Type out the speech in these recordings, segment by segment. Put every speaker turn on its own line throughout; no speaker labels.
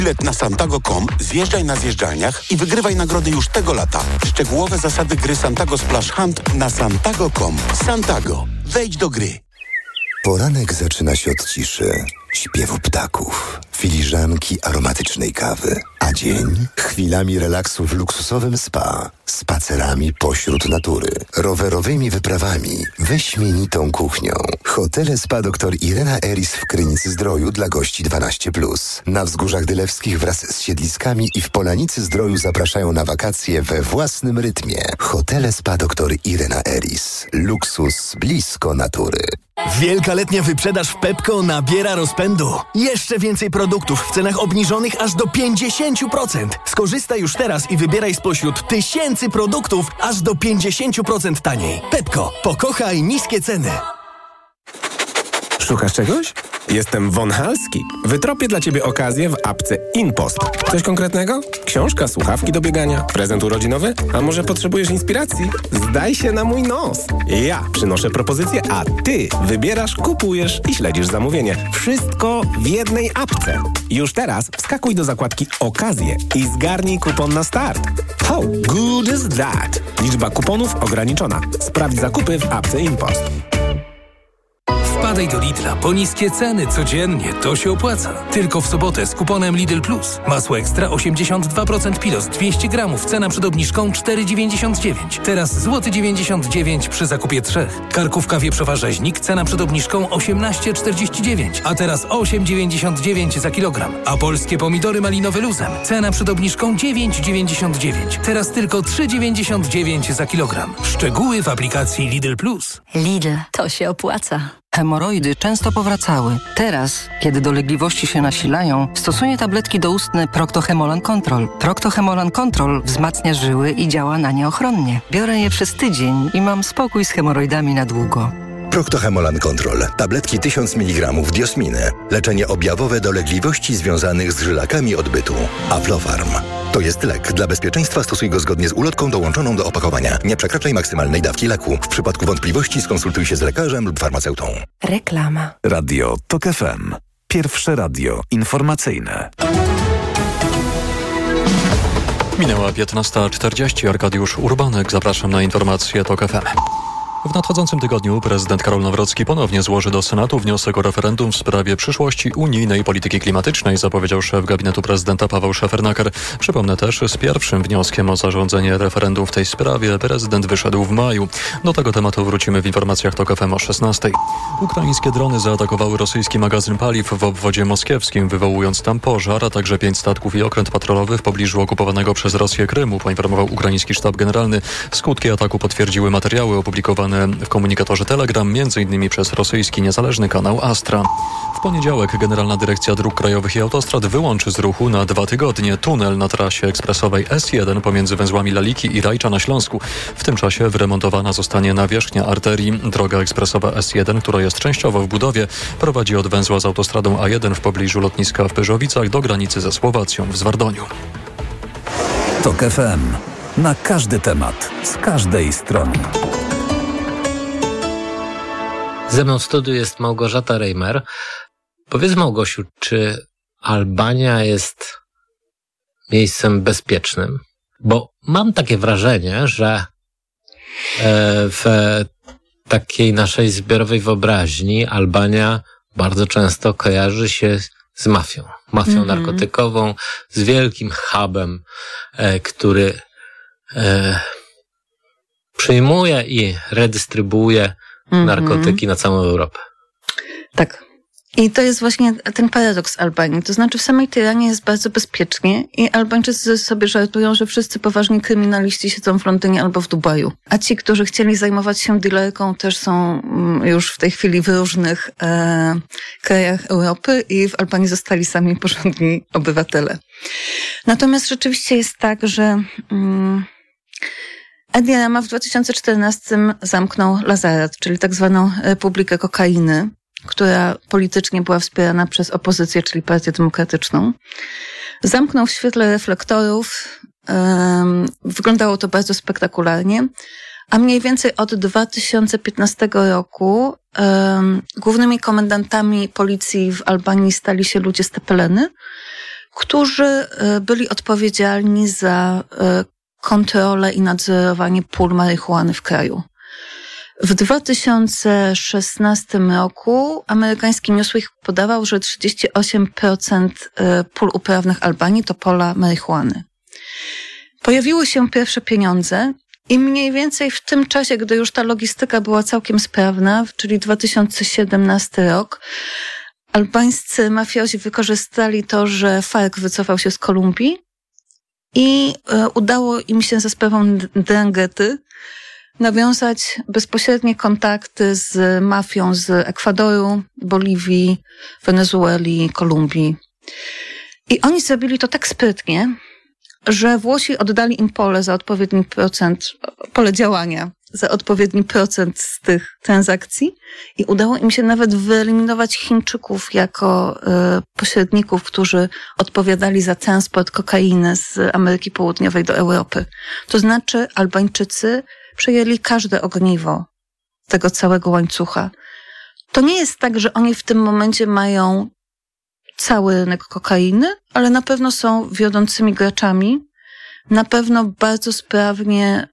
Bilet na Santago.com, zjeżdżaj na zjeżdżalniach i wygrywaj nagrody już tego lata. Szczegółowe zasady gry Santago Splash Hunt na Santago.com. Santago. Wejdź do gry.
Poranek zaczyna się od ciszy, śpiewu ptaków, filiżanki aromatycznej kawy, a dzień chwilami relaksu w luksusowym spa, spacerami pośród natury, rowerowymi wyprawami, wyśmienitą kuchnią. Hotele Spa dr Irena Eris w Krynicy-Zdroju dla gości 12+. Na Wzgórzach Dylewskich wraz z siedliskami i w Polanicy-Zdroju zapraszają na wakacje we własnym rytmie. Hotele Spa dr Irena Eris. Luksus blisko natury.
Wielka letnia wyprzedaż w Pepco nabiera rozpędu. Jeszcze więcej produktów w cenach obniżonych aż do 50%. Skorzystaj już teraz i wybieraj spośród tysięcy produktów aż do 50% taniej. Pepco. Pokochaj niskie ceny.
Szukasz czegoś? Jestem Von Halski. Wytropię dla Ciebie okazję w apce InPost. Coś konkretnego? Książka, słuchawki do biegania, prezent urodzinowy? A może potrzebujesz inspiracji? Zdaj się na mój nos. Ja przynoszę propozycję, a Ty wybierasz, kupujesz i śledzisz zamówienie. Wszystko w jednej apce. Już teraz wskakuj do zakładki Okazje i zgarnij kupon na start. How good is that? Liczba kuponów ograniczona. Sprawdź zakupy w apce InPost.
Wpadaj do Lidla, po niskie ceny codziennie, to się opłaca. Tylko w sobotę z kuponem Lidl Plus. Masło ekstra 82% Pilos, 200 gramów, cena przed obniżką 4,99. Teraz złoty 99 przy zakupie 3. Karkówka wieprzowa rzeźnik, cena przed obniżką 18,49, a teraz 8,99 za kilogram. A polskie pomidory malinowe luzem, cena przed obniżką 9,99. Teraz tylko 3,99 za kilogram. Szczegóły w aplikacji Lidl Plus.
Lidl, to się opłaca.
Hemoroidy często powracały. Teraz, kiedy dolegliwości się nasilają, stosuję tabletki doustne Procto-Hemolan Control. Procto-Hemolan Control wzmacnia żyły i działa na nie ochronnie. Biorę je przez tydzień i mam spokój z hemoroidami na długo.
Procto-Hemolan Control. Tabletki 1000 mg diosminy. Leczenie objawowe dolegliwości związanych z żylakami odbytu. Aflofarm. To jest lek. Dla bezpieczeństwa stosuj go zgodnie z ulotką dołączoną do opakowania. Nie przekraczaj maksymalnej dawki leku. W przypadku wątpliwości skonsultuj się z lekarzem lub farmaceutą.
Reklama.
Radio TOK FM. Pierwsze radio informacyjne.
Minęła 15:40. Arkadiusz Urbanek. Zapraszam na informacje TOK FM. W nadchodzącym tygodniu prezydent Karol Nawrocki ponownie złoży do Senatu wniosek o referendum w sprawie przyszłości unijnej polityki klimatycznej, zapowiedział szef gabinetu prezydenta Paweł Szefernaker. Przypomnę też, z pierwszym wnioskiem o zarządzenie referendum w tej sprawie prezydent wyszedł w maju. Do tego tematu wrócimy w informacjach TOK FM o 16:00. Ukraińskie drony zaatakowały rosyjski magazyn paliw w obwodzie moskiewskim, wywołując tam pożar, a także 5 statków i okręt patrolowy w pobliżu okupowanego przez Rosję Krymu, poinformował ukraiński sztab generalny. Skutki ataku potwierdziły materiały opublikowane w komunikatorze Telegram, m.in. przez rosyjski niezależny kanał Astra. W poniedziałek Generalna Dyrekcja Dróg Krajowych i Autostrad wyłączy z ruchu na 2 tygodnie tunel na trasie ekspresowej S1 pomiędzy węzłami Laliki i Rajcza na Śląsku. W tym czasie wyremontowana zostanie nawierzchnia arterii. Droga ekspresowa S1, która jest częściowo w budowie, prowadzi od węzła z autostradą A1 w pobliżu lotniska w Pyrzowicach do granicy ze Słowacją w Zwardoniu.
TOK FM. Na każdy temat, z każdej strony.
Ze mną w studiu jest Małgorzata Reimer. Powiedz, Małgosiu, czy Albania jest miejscem bezpiecznym? Bo mam takie wrażenie, że w takiej naszej zbiorowej wyobraźni Albania bardzo często kojarzy się z mafią. Mafią narkotykową, z wielkim hubem, który przyjmuje i redystrybuuje narkotyki na całą Europę.
Tak. I to jest właśnie ten paradoks Albanii. To znaczy w samej Tyranie jest bardzo bezpiecznie i Albańczycy sobie żartują, że wszyscy poważni kryminaliści siedzą w Londynie albo w Dubaju. A ci, którzy chcieli zajmować się dealerką, też są już w tej chwili w różnych krajach Europy i w Albanii zostali sami porządni obywatele. Natomiast rzeczywiście jest tak, że Edi Rama w 2014 zamknął Lazarat, czyli tak zwaną Republikę Kokainy, która politycznie była wspierana przez opozycję, czyli Partię Demokratyczną. Zamknął w świetle reflektorów. Wyglądało to bardzo spektakularnie. A mniej więcej od 2015 roku głównymi komendantami policji w Albanii stali się ludzie z Tepeleny, którzy byli odpowiedzialni za kontrolę i nadzorowanie pól marihuany w kraju. W 2016 roku amerykański Newsweek podawał, że 38% pól uprawnych Albanii to pola marihuany. Pojawiły się pierwsze pieniądze i mniej więcej w tym czasie, gdy już ta logistyka była całkiem sprawna, czyli 2017 rok, albańscy mafiozi wykorzystali to, że FARC wycofał się z Kolumbii i udało im się za sprawą Dranghety nawiązać bezpośrednie kontakty z mafią z Ekwadoru, Boliwii, Wenezueli, Kolumbii. I oni zrobili to tak sprytnie, że Włosi oddali im pole za odpowiedni procent, pole działania za odpowiedni procent z tych transakcji i udało im się nawet wyeliminować Chińczyków jako pośredników, którzy odpowiadali za transport kokainy z Ameryki Południowej do Europy. To znaczy Albańczycy przejęli każde ogniwo tego całego łańcucha. To nie jest tak, że oni w tym momencie mają cały rynek kokainy, ale na pewno są wiodącymi graczami, na pewno bardzo sprawnie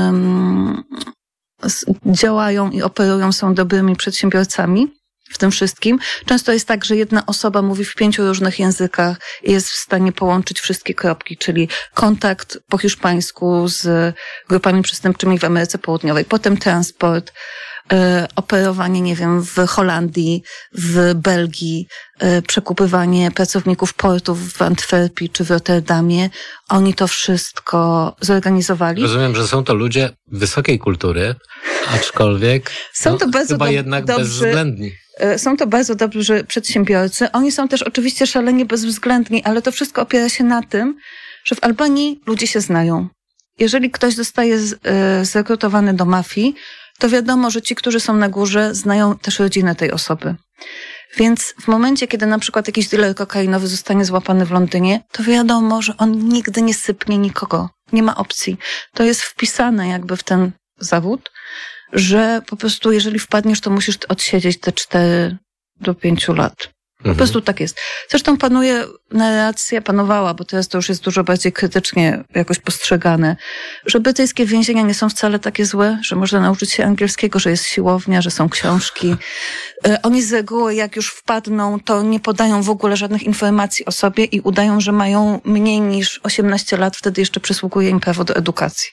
działają i operują, są dobrymi przedsiębiorcami w tym wszystkim. Często jest tak, że jedna osoba mówi w 5 różnych językach i jest w stanie połączyć wszystkie kropki, czyli kontakt po hiszpańsku z grupami przestępczymi w Ameryce Południowej, potem transport, operowanie, nie wiem, w Holandii, w Belgii, przekupywanie pracowników portów w Antwerpii czy w Rotterdamie. Oni to wszystko zorganizowali.
Rozumiem, że są to ludzie wysokiej kultury, aczkolwiek
są to bardzo
chyba jednak bezwzględni.
Są to bardzo dobrzy przedsiębiorcy. Oni są też oczywiście szalenie bezwzględni, ale to wszystko opiera się na tym, że w Albanii ludzie się znają. Jeżeli ktoś zostaje zrekrutowany do mafii, to wiadomo, że ci, którzy są na górze, znają też rodzinę tej osoby. Więc w momencie, kiedy na przykład jakiś dealer kokainowy zostanie złapany w Londynie, to wiadomo, że on nigdy nie sypnie nikogo. Nie ma opcji. To jest wpisane jakby w ten zawód, że po prostu jeżeli wpadniesz, to musisz odsiedzieć te 4 do 5 lat. Po prostu tak jest. Zresztą panowała, bo teraz to już jest dużo bardziej krytycznie jakoś postrzegane, że brytyjskie więzienia nie są wcale takie złe, że można nauczyć się angielskiego, że jest siłownia, że są książki. Oni z reguły, jak już wpadną, to nie podają w ogóle żadnych informacji o sobie i udają, że mają mniej niż 18 lat, wtedy jeszcze przysługuje im prawo do edukacji.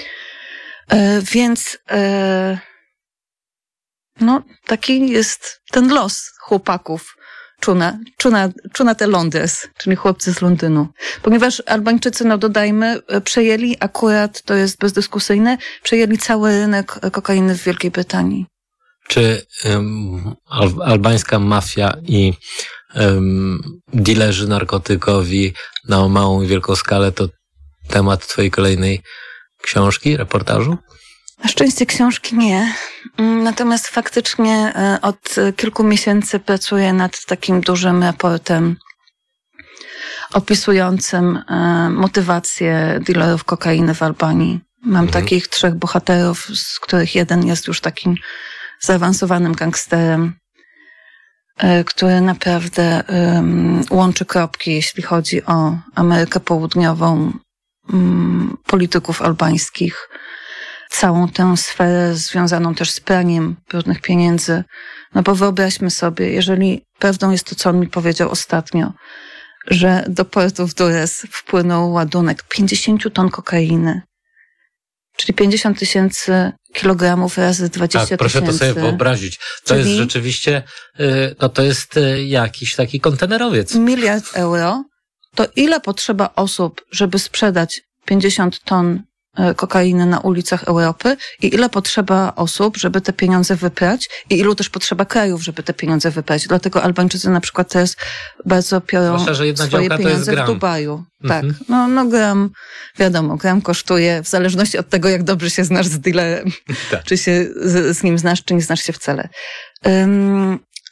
Więc no, taki jest ten los chłopaków. Czuna te Londres, czyli chłopcy z Londynu. Ponieważ Albańczycy, no dodajmy, przejęli akurat, to jest bezdyskusyjne, przejęli cały rynek kokainy w Wielkiej Brytanii.
Czy albańska mafia i dilerzy narkotykowi na małą i wielką skalę to temat twojej kolejnej książki, reportażu?
Na szczęście książki nie. Natomiast faktycznie od kilku miesięcy pracuję nad takim dużym raportem opisującym motywację dealerów kokainy w Albanii. Mam takich 3 bohaterów, z których jeden jest już takim zaawansowanym gangsterem, który naprawdę łączy kropki, jeśli chodzi o Amerykę Południową, polityków albańskich, całą tę sferę związaną też z praniem brudnych pieniędzy. No bo wyobraźmy sobie, jeżeli prawdą jest to, co on mi powiedział ostatnio, że do portu w Durres wpłynął ładunek 50 ton kokainy, czyli 50 000 kilogramów razy 20 000.
Tak, proszę to sobie wyobrazić. To jest rzeczywiście, no to jest jakiś taki kontenerowiec.
1 miliard euro. To ile potrzeba osób, żeby sprzedać 50 ton kokainy na ulicach Europy i ile potrzeba osób, żeby te pieniądze wyprać i ilu też potrzeba krajów, żeby te pieniądze wyprać. Dlatego Albańczycy na przykład teraz bardzo piorą swoje pieniądze w Dubaju. Tak. No gram, wiadomo, gram kosztuje w zależności od tego, jak dobrze się znasz z dealerem. Tak. Czy się z nim znasz, czy nie znasz się wcale.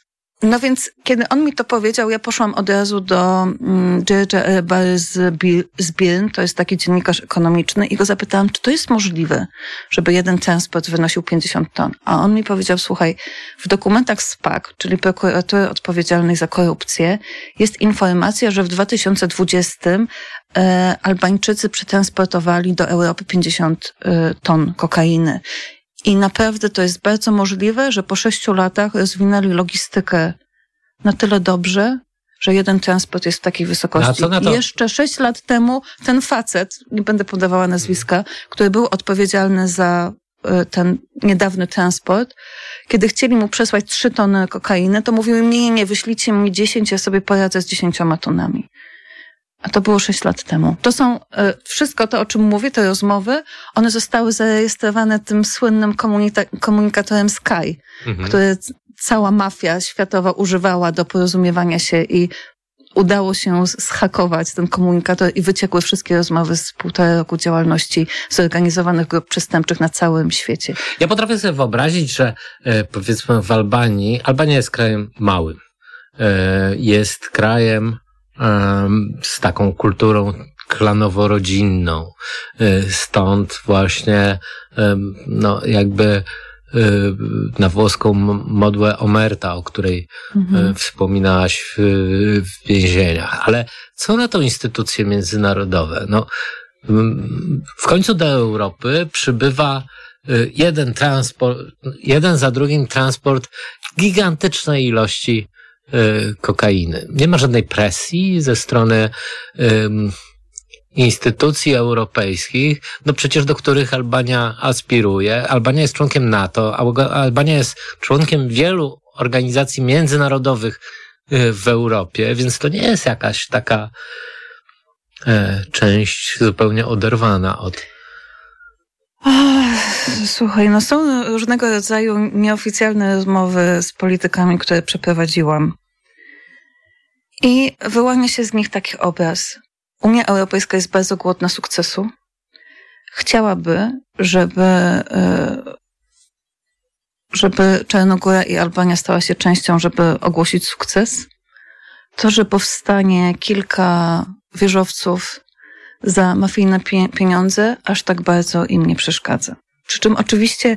No więc, kiedy on mi to powiedział, ja poszłam od razu do George'a Bary z Birn, to jest taki dziennikarz ekonomiczny, i go zapytałam, czy to jest możliwe, żeby jeden transport wynosił 50 ton. A on mi powiedział, słuchaj, w dokumentach SPAC, czyli prokuratury odpowiedzialnej za korupcję, jest informacja, że w 2020 Albańczycy przetransportowali do Europy 50 ton kokainy. I naprawdę to jest bardzo możliwe, że po 6 latach rozwinęli logistykę na tyle dobrze, że jeden transport jest w takiej wysokości. I jeszcze 6 lat temu ten facet, nie będę podawała nazwiska, który był odpowiedzialny za ten niedawny transport, kiedy chcieli mu przesłać 3 tony kokainy, to mówił im, nie, wyślijcie mi 10, ja sobie poradzę z 10 tonami. A to było 6 lat temu. To są wszystko to, o czym mówię, te rozmowy, one zostały zarejestrowane tym słynnym komunikatorem Sky, który cała mafia światowa używała do porozumiewania się, i udało się zhakować ten komunikator i wyciekły wszystkie rozmowy z 1,5 roku działalności zorganizowanych grup przestępczych na całym świecie.
Ja potrafię sobie wyobrazić, że powiedzmy w Albanii, Albania jest krajem małym, jest krajem z taką kulturą klanowo-rodzinną. Stąd właśnie jakby na włoską modłę omerta, o której wspominałaś w więzieniach. Ale co na to instytucje międzynarodowe? No, w końcu do Europy przybywa jeden za drugim transport gigantycznej ilości kokainy. Nie ma żadnej presji ze strony instytucji europejskich, no przecież do których Albania aspiruje. Albania jest członkiem NATO, Albania jest członkiem wielu organizacji międzynarodowych w Europie, więc to nie jest jakaś taka część zupełnie oderwana od...
Słuchaj, no są różnego rodzaju nieoficjalne rozmowy z politykami, które przeprowadziłam. I wyłania się z nich taki obraz. Unia Europejska jest bardzo głodna sukcesu. Chciałaby, żeby Czarnogóra i Albania stała się częścią, żeby ogłosić sukces. To, że powstanie kilka wieżowców za mafijne pieniądze, aż tak bardzo im nie przeszkadza. Przy czym oczywiście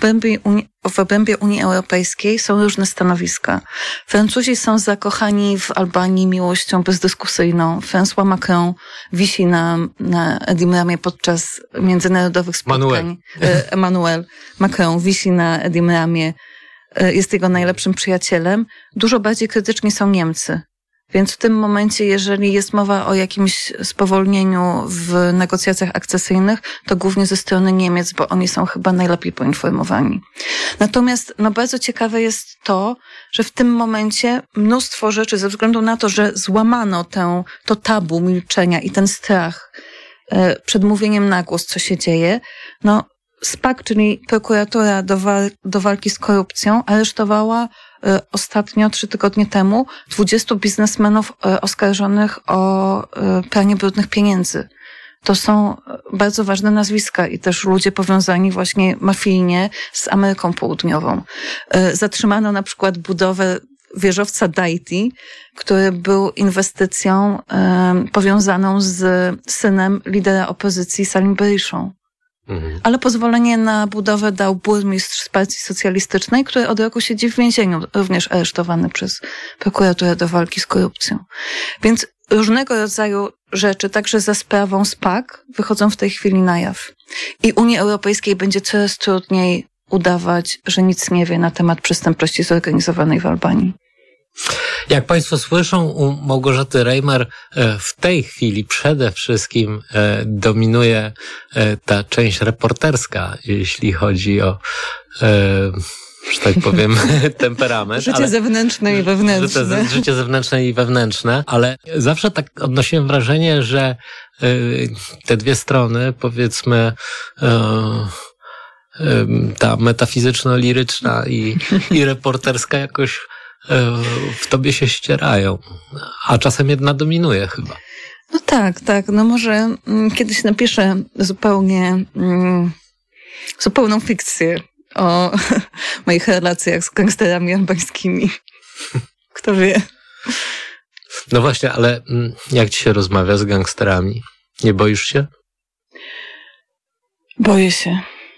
w obrębie Unii Europejskiej są różne stanowiska. Francuzi są zakochani w Albanii miłością bezdyskusyjną. François Macron wisi na Edim Ramie podczas międzynarodowych spotkań. Emmanuel Macron wisi na Edim Ramie, jest jego najlepszym przyjacielem. Dużo bardziej krytyczni są Niemcy. Więc w tym momencie, jeżeli jest mowa o jakimś spowolnieniu w negocjacjach akcesyjnych, to głównie ze strony Niemiec, bo oni są chyba najlepiej poinformowani. Natomiast bardzo ciekawe jest to, że w tym momencie mnóstwo rzeczy, ze względu na to, że złamano to tabu milczenia i ten strach przed mówieniem na głos, co się dzieje, SPAC, czyli prokuratura do walki z korupcją, aresztowała ostatnio, 3 tygodnie temu, 20 biznesmenów oskarżonych o pranie brudnych pieniędzy. To są bardzo ważne nazwiska i też ludzie powiązani właśnie mafijnie z Ameryką Południową. Zatrzymano na przykład budowę wieżowca Daiti, który był inwestycją powiązaną z synem lidera opozycji Salim Berishą. Ale pozwolenie na budowę dał burmistrz z partii socjalistycznej, który od roku siedzi w więzieniu, również aresztowany przez prokuraturę do walki z korupcją. Więc różnego rodzaju rzeczy, także za sprawą SPAC, wychodzą w tej chwili na jaw. I Unii Europejskiej będzie coraz trudniej udawać, że nic nie wie na temat przestępczości zorganizowanej w Albanii.
Jak Państwo słyszą, u Małgorzaty Reimer w tej chwili przede wszystkim dominuje ta część reporterska, jeśli chodzi o, że tak powiem, temperament.
Życie zewnętrzne i wewnętrzne.
Życie zewnętrzne i wewnętrzne, ale zawsze tak odnosiłem wrażenie, że te dwie strony, powiedzmy, ta metafizyczno-liryczna i reporterska jakoś w tobie się ścierają, a czasem jedna dominuje chyba.
No tak. Może kiedyś napiszę zupełną fikcję o moich relacjach z gangsterami albańskimi. Kto wie.
No właśnie, ale jak ci się rozmawia z gangsterami? Nie boisz się?
Boję się.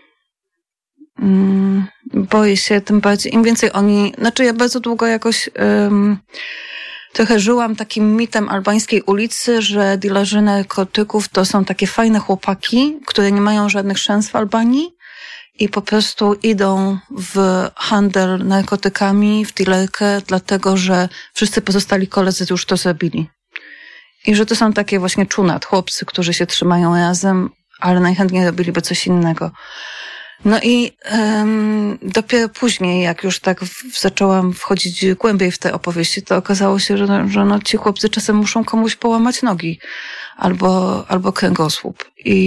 Boję się, tym bardziej im więcej oni... Znaczy ja bardzo długo jakoś trochę żyłam takim mitem albańskiej ulicy, że dilerzy narkotyków to są takie fajne chłopaki, które nie mają żadnych szans w Albanii i po prostu idą w handel narkotykami, w dilerkę, dlatego że wszyscy pozostali koledzy już to zrobili. I że to są takie właśnie czunat, chłopcy, którzy się trzymają razem, ale najchętniej robiliby coś innego. No i dopiero później, jak już tak zaczęłam wchodzić głębiej w te opowieści, to okazało się, że no, ci chłopcy czasem muszą komuś połamać nogi albo kręgosłup.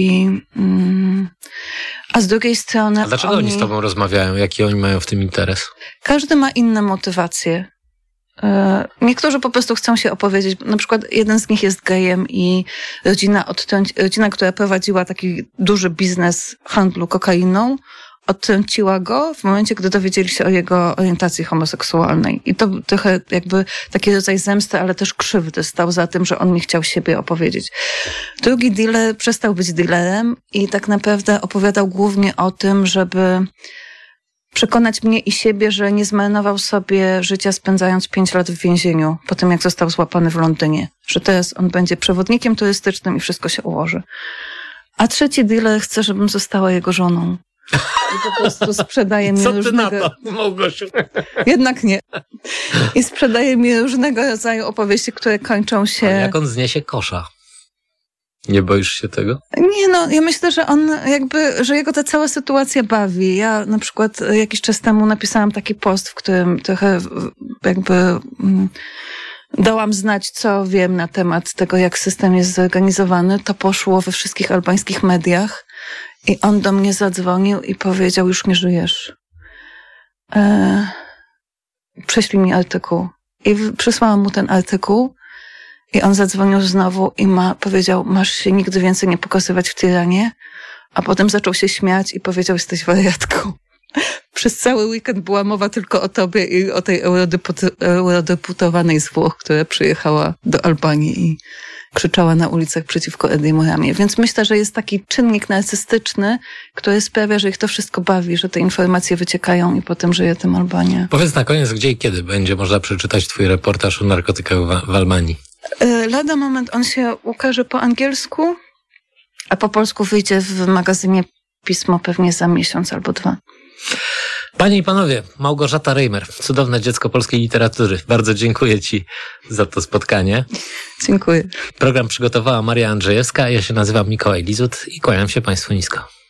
A z drugiej strony...
A dlaczego oni z tobą rozmawiają? Jaki oni mają w tym interes?
Każdy ma inne motywacje. Niektórzy po prostu chcą się opowiedzieć. Na przykład jeden z nich jest gejem i rodzina, która prowadziła taki duży biznes handlu kokainą, odtrąciła go w momencie, gdy dowiedzieli się o jego orientacji homoseksualnej. I to trochę jakby taki rodzaj zemsty, ale też krzywdy stał za tym, że on nie chciał siebie opowiedzieć. Drugi dealer przestał być dealerem i tak naprawdę opowiadał głównie o tym, żeby przekonać mnie i siebie, że nie zmarnował sobie życia spędzając 5 lat w więzieniu po tym, jak został złapany w Londynie. Że teraz on będzie przewodnikiem turystycznym i wszystko się ułoży. A trzeci dealer chce, żebym została jego żoną. I po prostu sprzedaje mi różnego...
Co ty na to, Małgosiu?
Jednak nie. I sprzedaje mi różnego rodzaju opowieści, które kończą się...
Ale jak on zniesie kosza? Nie boisz się tego?
Nie, no, ja myślę, że on że jego ta cała sytuacja bawi. Ja na przykład jakiś czas temu napisałam taki post, w którym trochę dałam znać, co wiem na temat tego, jak system jest zorganizowany. To poszło we wszystkich albańskich mediach i on do mnie zadzwonił i powiedział, już nie żyjesz. Prześlij mi artykuł. I przysłałam mu ten artykuł. I on zadzwonił znowu i powiedział, masz się nigdy więcej nie pokazywać w Tiranie. A potem zaczął się śmiać i powiedział, jesteś wariatką. Przez cały weekend była mowa tylko o tobie i o tej eurodeputowanej z Włoch, która przyjechała do Albanii i krzyczała na ulicach przeciwko Edi Moramie. Więc myślę, że jest taki czynnik narcystyczny, który sprawia, że ich to wszystko bawi, że te informacje wyciekają i potem żyje tym Albania.
Powiedz na koniec, gdzie i kiedy będzie można przeczytać twój reportaż o narkotykach w Albanii?
Lada moment on się ukaże po angielsku, a po polsku wyjdzie w magazynie Pismo pewnie za miesiąc albo 2.
Panie i panowie, Małgorzata Reimer, cudowne dziecko polskiej literatury. Bardzo dziękuję ci za to spotkanie.
Dziękuję.
Program przygotowała Maria Andrzejewska, ja się nazywam Mikołaj Lizut i kłaniam się państwu nisko.